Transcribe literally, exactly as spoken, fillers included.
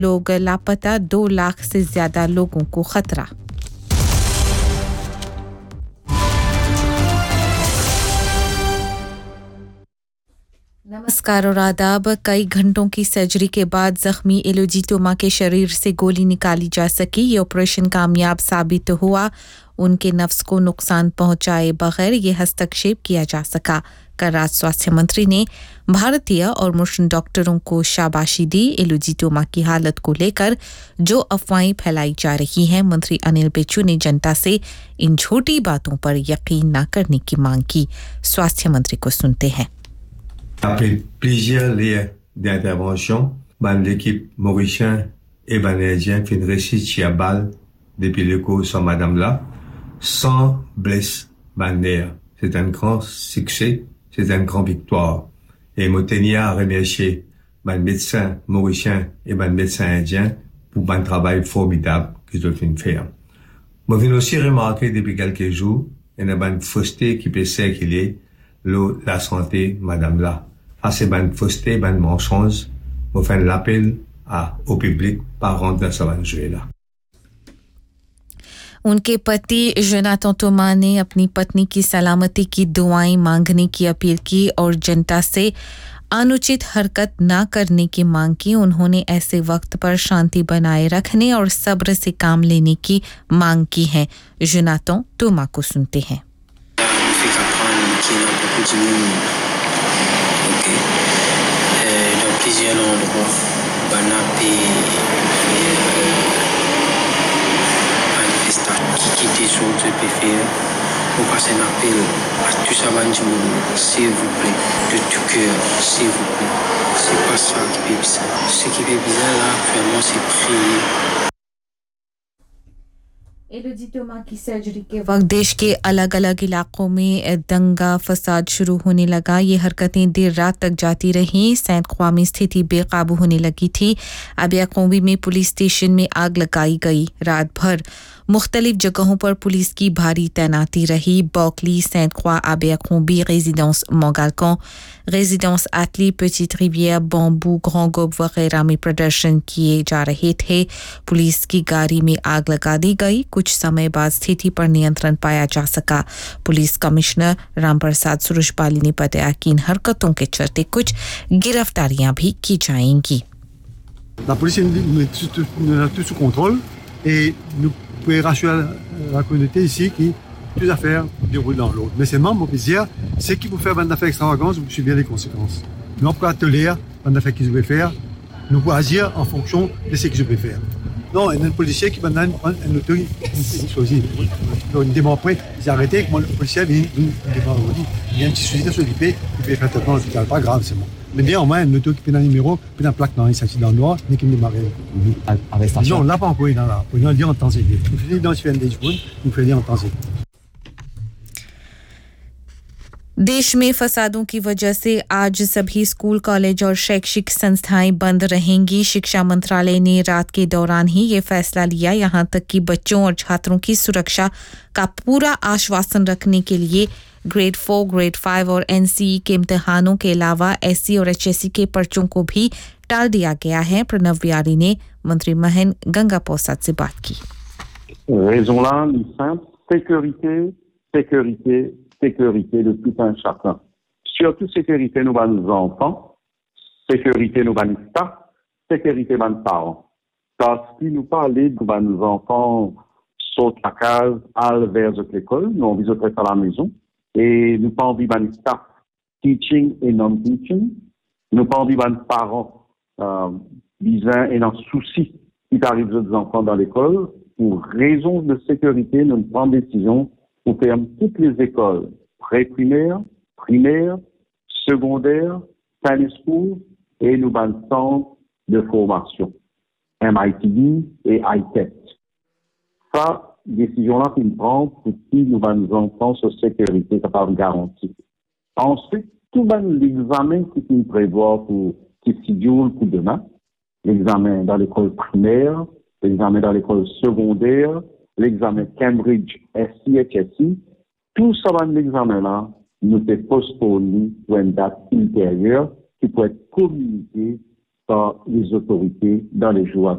लोग लापता, दो लाख से ज्यादा लोगों को खतरा। नमस्कार और आदाब। कई घंटों की सर्जरी के बाद जख्मी एलोजी तोमा के शरीर से गोली निकाली जा सकी। ये ऑपरेशन कामयाब साबित हुआ। उनके नफ्स को नुकसान पहुंचाए बगैर ये हस्तक्षेप किया जा सका। कल रात स्वास्थ्य मंत्री ने भारतीय और मुस्लिम डॉक्टरों को शाबाशी दी। एलोजी तोमा की हालत को लेकर जो अफवाहें फैलाई जा रही हैं, मंत्री अनिल बेचू ने जनता से इन झूठी बातों पर यकीन न करने की मांग की। स्वास्थ्य मंत्री को सुनते हैं। Après plusieurs lieux d'intervention, ben, l'équipe mauricienne et banadienne fait une réussite à balle depuis le coup sur madame là, sans blesse bannière. C'est un grand succès, c'est une grande victoire. Et je tenais à remercier ben, médecins mauriciens et ben, médecins indiens pour un travail formidable qu'ils ont fait faire. Je viens aussi remarquer depuis quelques jours, il y a une fausseté qui peut circuler la santé madame là. À ces bandes faussetés, bandes mensonges, on fait l'appel à, au public par rendre ce jeu là. उनके पति जोनाथन तोमा ने अपनी पत्नी की सलामती की दुआएं मांगने की अपील की और जनता से अनुचित हरकत न करने की मांग की। उन्होंने ऐसे वक्त पर शांति बनाए रखने और सब्र से काम लेने की मांग की है। जोनाथन तोमा को सुनते हैं। Plusieurs endroits, Banapé, manifestants qui quittent sur le P F R, nous passons un appel à tous ces gens, s'il vous plaît, de tout cœur, s'il vous plaît. C'est pas ça qui fait bizarre. Ce qui fait bizarre là, actuellement, c'est prier. एलोजी तोमा की सर्जरी के वक्त देश के अलग-अलग इलाकों में दंगा फसाद शुरू होने लगा। ये हरकतें देर रात तक जाती रहीं। सैंत ख्वामी स्थिति बेकाबू होने लगी थी। अबियाकोंबी में पुलिस स्टेशन में आग लगाई गई। रात भर मुख्तलिफ जगहों पर पुलिस की भारी तैनाती रही। बॉकली, सैंत ख्वा, अबियाकोंबी, रेजिडेंस मोगालकों, रेजिडेंस एटली, पेटिट रिवियर, बॉम्बू, ग्रांड गोब वगैरह में प्रदर्शन किए जा रहे थे। पुलिस की गाड़ी में आग लगा दी गई। कुछ समय बाद स्थिति पर नियंत्रण पाया जा सका। पुलिस कमिश्नर रामप्रसाद सुरुशपाली ने बताया कि इन हरकतों के चलते कुछ गिरफ्तारियां भी की जाएंगी। La police nous a tout sous contrôle et nous pouvons rassurer la communauté ici qui toutes les affaires déroulent dans l'autre. Mais seulement, mon plaisir, c'est qu'il faut faire une affaire extravagante, vous subir les conséquences. Nous, on peut atelier une affaire qu'ils veulent faire, nous pouvons agir en fonction de ce qu'ils veulent faire. Non, il y a un policier qui va prendre un auto, une choisie. Donc, une démon après, ils ont arrêté, moi, le policier vient, il y a un petit souci de se liper, il peut faire traitement à l'hôpital, pas grave, c'est bon. Mais bien, au moins, un auto qui peut dans le numéro, puis dans la plaque, non, il s'agit dans le noir, mais qui me démarre. Non, là, pas encore, il est là. On va dire en temps et lieu. Nous faisons identifier un des jaunes, nous faisons en temps et lieu. देश में फसादों की वजह से आज सभी school, college और शैक्षिक संस्थाएं बंद रहेंगी। शिक्षा मंत्रालय ने रात के दौरान ही ये फैसला लिया। यहां तक कि बच्चों और छात्रों की सुरक्षा का पूरा आश्वासन रखने के लिए ग्रेड फोर, ग्रेड फाइव और एनसीई के इम्तिहानों के अलावा एससी और एचएससी के पर्चों को भी टाल दिया गया है। प्रणव व्यारी ने मंत्री महन गंगा प्रसाद से बात की। Raison là, simple, sécurité, sécurité, sécurité de tout un chacun. Surtout sécurité nous nos enfants, sécurité nous nos staff, sécurité nos parents. Parce que si nous parlons de nos enfants sautent à case, allent vers l'école, nous on vise à la maison, et nous pas envie de staff teaching et non-teaching, nous pas envie de parents euh, visant et non souci qui arrivent aux enfants dans l'école. Pour raison de sécurité, nous prenons décision pour faire toutes les écoles pré-primaires, primaires, secondaires, Sunday school et nous avons centre de formation, M I T D et I T E T. Ça, décision-là qu'on prend pour que nous avons nos enfants sur sécurité capable de garantir. Ensuite, tout l'examen qui nous prévoit pour qui schedule pour demain, l'examen dans l'école primaire, l'examen dans l'école secondaire, l'examen Cambridge S C H S I, tout ça dans l'examen-là, nous est postponé pour une date ultérieure qui peut être communiquée par les autorités dans les jours à